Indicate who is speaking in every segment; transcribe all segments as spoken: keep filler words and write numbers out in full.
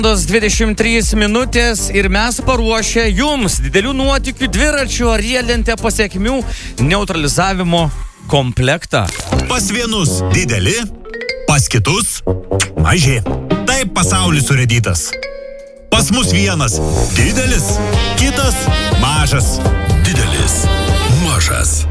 Speaker 1: dvidešimt trys minutės ir mes paruošę jums didelių nuotykių dviračių ar riedlente pasiekmių neutralizavimo komplektą.
Speaker 2: Pas vienus dideli, pas kitus maži. Taip pasaulis surėdytas. Pas mus vienas didelis, kitas mažas. Didelis, mažas.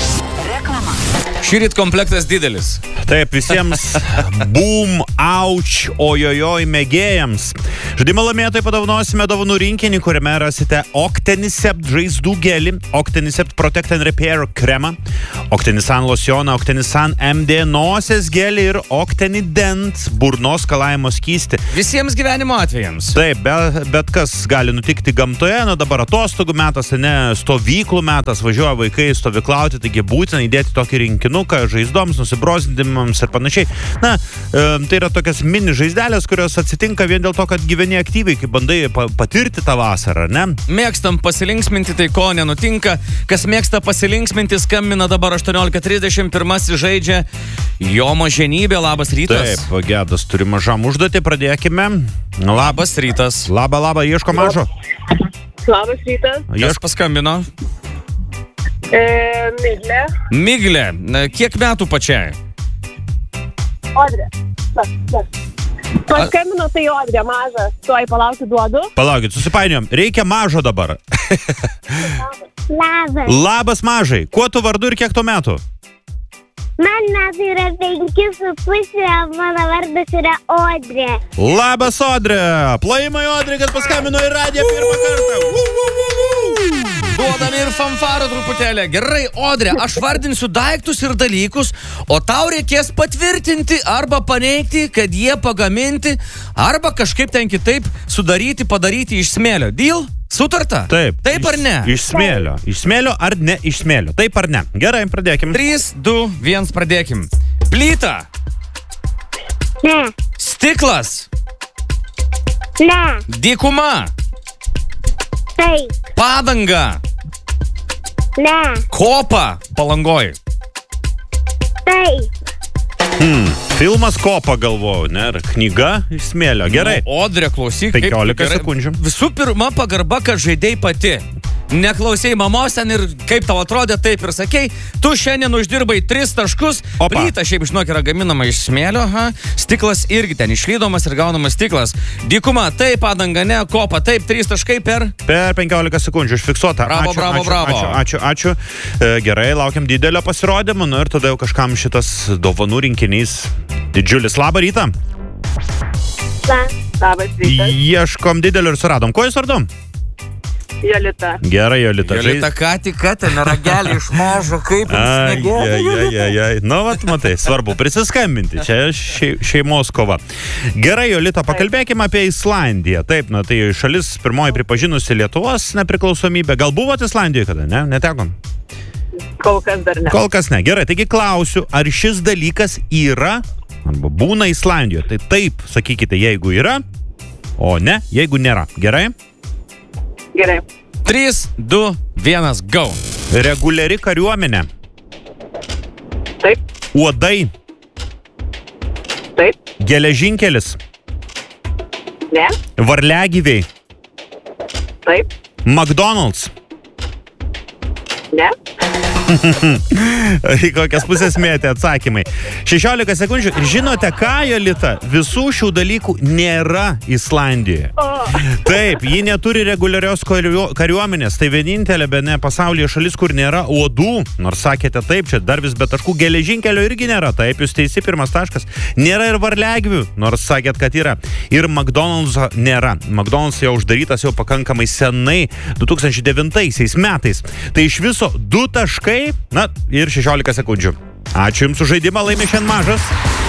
Speaker 1: Šįryt komplektas didelis.
Speaker 3: Taip, visiems boom, auč, ojojoj mėgėjams. Žaidimo laimėtojai padovanosime dovanų rinkinį, kuriame rasite Octenisept žaizdų gelį, Octenisept Protect and Repair kremą, Octenisan losioną, Octenisan M D nosies gelį ir Octenident burnos skalavimo skystį.
Speaker 1: Visiems gyvenimo atvejams.
Speaker 3: Taip, be, bet kas gali nutikti gamtoje, na dabar atostogų metas, ne stovyklų metas, važiuoja vaikai stovyklauti, taigi būtina įdėti tokį rinkinuką žaizdoms, nusibrozdinimams ir panašiai. Na, e, tai yra tokias mini žaizdelės, kurios atsitinka vien dėl to, kad gyveni aktyviai, kai bandai pa- patirti tą vasarą, ne?
Speaker 1: Mėgstam pasilinksminti, tai ko nenutinka. Kas mėgsta pasilinksminti, skambina dabar aštuoniolika trisdešimt, pirmasis žaidžia jo maženybė. Labas rytas.
Speaker 3: Taip, Gedas turi mažam užduotį, pradėkime.
Speaker 1: Labas rytas.
Speaker 3: Labą, labą, ieško mažo.
Speaker 4: Labas rytas.
Speaker 1: Kas paskambino?
Speaker 4: E, Miglė.
Speaker 1: Miglė. Na, kiek metų pačiai?
Speaker 4: Odrė. Tas, tas. Paskambino tai Odrė, mažas. Tuoj palaukti duodu.
Speaker 3: Palaukit, susipainiojom. Reikia mažo dabar.
Speaker 5: Labas.
Speaker 3: Labas mažai. Kuo tu vardu ir kiek tu metų?
Speaker 5: Man metai yra penki su pusė, mano vardas yra Odrė.
Speaker 3: Labas, Odrė. Plojimai, Odrė, kad paskambino į radiją pirmą kartą. Vau, vau, vau, vau.
Speaker 1: Duodame ir fanfarą truputėlį. Gerai, Odrė, aš vardinsiu daiktus ir dalykus, o tau reikės patvirtinti arba paneigti, kad jie pagaminti, arba kažkaip ten kitaip sudaryti, padaryti iš smėlio. Deal? Sutarta?
Speaker 3: Taip.
Speaker 1: Taip ar ne?
Speaker 3: Iš, iš smėlio. Iš smėlio ar ne iš smėlio. Taip ar ne? Gerai, pradėkim.
Speaker 1: trys, du, vienas, pradėkim. Plyta.
Speaker 5: Ne,
Speaker 1: Stiklas.
Speaker 5: ne,
Speaker 1: Dykuma.
Speaker 5: taip,
Speaker 1: Padanga.
Speaker 5: ne,
Speaker 1: Kopa. Palangoj.
Speaker 5: taip.
Speaker 3: Hmm. Filmas Kopa galvojau, ne? Ar knyga iš smėlio. Gerai.
Speaker 1: Nu, Odrė, klausyk. kaip-
Speaker 3: penkiolika
Speaker 1: gerai.
Speaker 3: sekundžių.
Speaker 1: Visų pirma, pagarba, kad žaidėjai pati. Neklausėjai mamos ten ir kaip tau atrodė, taip ir sakei. Tu šiandien uždirbai tris taškus.
Speaker 3: Opa.
Speaker 1: Plyta šiaip, žinok, yra gaminama iš smėlio. Ha? Stiklas irgi ten išlydomas ir gaunamas stiklas. Dykuma, taip, padanga, ne, kopa, taip, trys taškai per...
Speaker 3: Per penkiolika sekundžių užfiksuota.
Speaker 1: Bravo,
Speaker 3: ačiū,
Speaker 1: bravo,
Speaker 3: ačiū,
Speaker 1: bravo.
Speaker 3: Ačiū, ačiū, ačiū. E, gerai, laukiam didelio pasirodymo. Nu ir tada jau kažkam šitas dovanų rinkinys didžiulis. Labą rytą.
Speaker 5: La.
Speaker 4: Labas rytas.
Speaker 3: Ieškom didelio ir suradom. Kuo jūs vardu?
Speaker 4: Jolita.
Speaker 3: Gerai, Jolita.
Speaker 1: Jolita, ką tik, ką ten ragelį iš mažo, kaip
Speaker 3: Ai,
Speaker 1: jums
Speaker 3: ai, ai, ai, ai. Nu, vat, matai, svarbu prisiskambinti. Čia šei, šeimos kova. Gerai, Jolita, pakalbėkime apie Islandiją. Taip, na, tai šalis pirmoji pripažinusi Lietuvos nepriklausomybę. Gal buvot Islandijoje kada, ne? Netekom?
Speaker 4: Kol kas dar ne.
Speaker 3: Kol kas ne. Gerai, taigi klausiu, ar šis dalykas yra, arba būna Islandijoje. Tai taip, sakykite, jeigu yra, o ne, jeigu nėra. Gerai?
Speaker 4: Gerai.
Speaker 1: trys, du, vienas, go.
Speaker 3: Reguliari kariuomenė.
Speaker 4: Taip,
Speaker 3: Uodai.
Speaker 4: taip,
Speaker 3: Geležinkelis.
Speaker 4: ne,
Speaker 3: Varliagyviai.
Speaker 4: taip,
Speaker 3: McDonald's.
Speaker 4: ne.
Speaker 3: Į kokias pusės mėtė atsakymai. šešiolika sekundžių. Ir žinote ką, Jolita? Visų šių dalykų nėra Islandijoje.
Speaker 4: O,
Speaker 3: Taip, ji neturi reguliarios kariuo- kariuomenės. Tai vienintelė bene pasaulyje šalis, kur nėra uodų. Nors sakėte taip, čia dar vis be taškų. Geležinkelio irgi nėra. Taip, jūs teisi, pirmas taškas. Nėra ir varliagyvių, nors sakėt, kad yra. Ir McDonald's nėra. McDonald's jau uždarytas jau pakankamai senai, du tūkstančiai devintaisiais metais. Tai iš viso du taškai, na ir šešiolika sekundžių. Ačiū Jums už žaidimą, laimė šiandien mažas.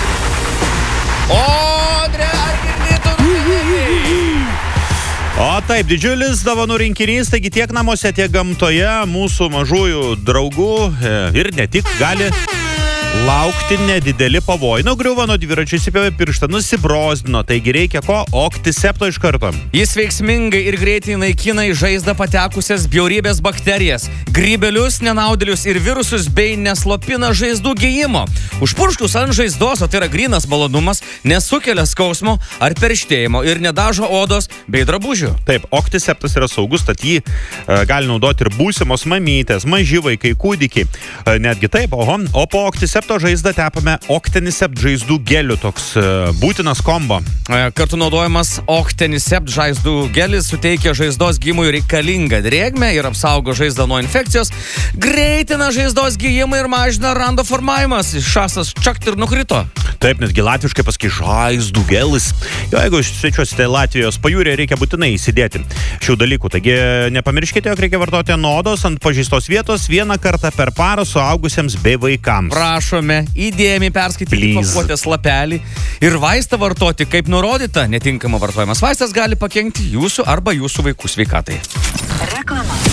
Speaker 1: Odrė, ar girdėtum?
Speaker 3: O taip, didžiulis dovanų rinkinys, taigi tiek namuose, tiek gamtoje mūsų mažųjų draugų e, ir ne tik gali laukti nedideli pavojai. Nugriuvo nuo dviračio, įsipjovė pirštą, nusibrozdino, taigi reikia ko? Oktisepto iš karto.
Speaker 1: Jis veiksmingai ir greitai naikina į žaizdą patekusias bjaurybės bakterijas, grybelius, nenaudėlius ir virusus bei neslopina žaizdų gijimo. Užpurškus ant žaizdos, o tai yra grynas malonumas, nesukelia skausmo ar perštėjimo ir nedažo odos bei drabužių.
Speaker 3: Taip, oktiseptas yra saugus, tad jį e, gali naudoti ir būsimos mamytės, maži vaikai, kūdikiai. E, netgi taip, oho. O po oktisepto žaizdą tepame Octenisept žaizdų geliu, toks e, būtinas kombo.
Speaker 1: E, kartu naudojamas Octenisept žaizdų gelis suteikia žaizdos gijimui reikalingą drėgmę ir apsaugo žaizdą nuo infekcijos, greitina žaizdos gijimą ir mažina rando formavimas. Šasas čakt ir nukrito.
Speaker 3: Taip, netgi latviškai pasakai žaizdų gelis. Jo, jeigu svečiuosite Latvijos pajūrė, reikia būtinai įsidėti šių dalykų. Taigi nepamirškite, jog reikia vartoti ant odos, ant pažeistos vietos vieną kartą per parą suaugusiems bei vaikams.
Speaker 1: Prašome įdėmiai perskaityti pakuotės lapelį ir vaistą vartoti, kaip nurodyta. Netinkamai vartojamas vaistas gali pakenkti jūsų arba jūsų vaikų sveikatai.
Speaker 6: Reklama.